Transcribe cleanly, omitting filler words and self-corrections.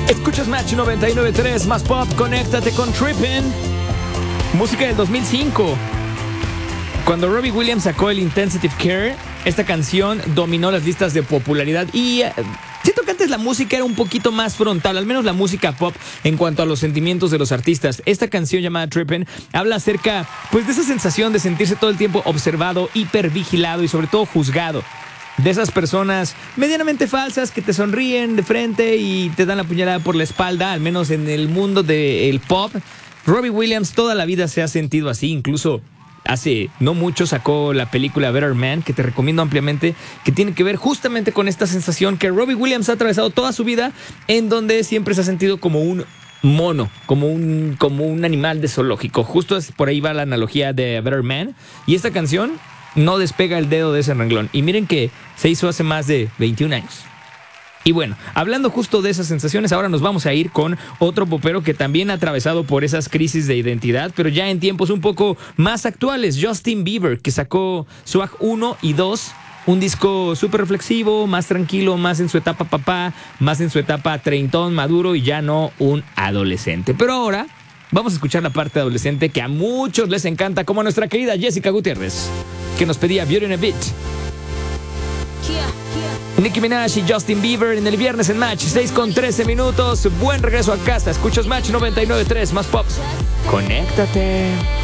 Escuchas Match 99.3, más pop, conéctate con Trippin'. Música del 2005. Cuando Robbie Williams sacó el Intensive Care, esta canción dominó las listas de popularidad y siento que antes la música era un poquito más frontal, al menos la música pop en cuanto a los sentimientos de los artistas. Esta canción llamada Trippin' habla acerca pues de esa sensación de sentirse todo el tiempo observado, hipervigilado y sobre todo juzgado. De esas personas medianamente falsas que te sonríen de frente y te dan la puñalada por la espalda, al menos en el mundo del pop. Robbie Williams toda la vida se ha sentido así, incluso hace no mucho sacó la película Better Man, que te recomiendo ampliamente, que tiene que ver justamente con esta sensación que Robbie Williams ha atravesado toda su vida, en donde siempre se ha sentido como un mono, como un animal de zoológico. Justo por ahí va la analogía de Better Man. Y esta canción no despega el dedo de ese renglón. Y miren que se hizo hace más de 21 años. Y bueno, hablando justo de esas sensaciones, ahora nos vamos a ir con otro popero que también ha atravesado por esas crisis de identidad, pero ya en tiempos un poco más actuales. Justin Bieber, que sacó Swag 1 y 2, un disco súper reflexivo, más tranquilo, más en su etapa papá, más en su etapa treintón, maduro y ya no un adolescente. Pero ahora vamos a escuchar la parte adolescente que a muchos les encanta, como a nuestra querida Jessica Gutiérrez, que nos pedía Beauty in a Beat. Nicki Minaj y Justin Bieber en el viernes en Match, 6:13. Buen regreso a casa. Escuchas Match 99.3, más pop. Conéctate.